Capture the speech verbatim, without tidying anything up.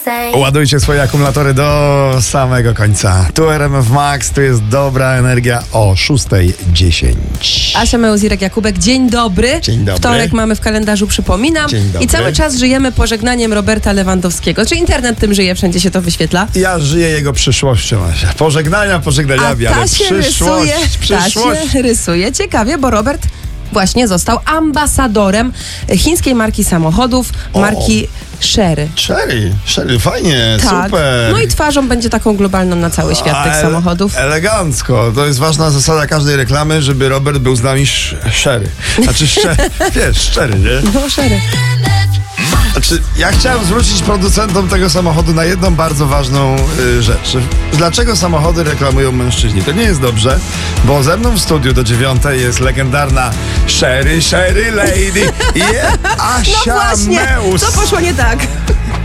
Ładujcie swoje akumulatory do samego końca. Tu R M F Max, tu jest dobra energia o szósta dziesięć. Asia Meuzirek, Jakubek, dzień dobry. Dzień dobry. Wtorek mamy w kalendarzu, przypominam. Dzień dobry. I cały czas żyjemy pożegnaniem Roberta Lewandowskiego. Czy internet tym żyje? Wszędzie się to wyświetla? Ja żyję jego przyszłością, Asia. Pożegnania, pożegnaniami, A ta ale się przyszłość, rysuje, przyszłość. ta się rysuje ciekawie, bo Robert właśnie został ambasadorem chińskiej marki samochodów, marki Chery. Sherry, Sherry, fajnie, Tak. super. No i twarzą będzie taką globalną na cały świat tych A, samochodów. Elegancko. To jest ważna zasada każdej reklamy, żeby Robert był z nami sz- szczery. Znaczy, szcze- wiesz, szczery, nie? No, Chery. Znaczy, ja chciałem zwrócić producentom tego samochodu na jedną bardzo ważną y, rzecz. Dlaczego samochody reklamują mężczyźni? To nie jest dobrze, bo ze mną w studiu do dziewiątej jest legendarna Sherry, Sherry Lady i Asia No właśnie, Meus. co poszło nie tak?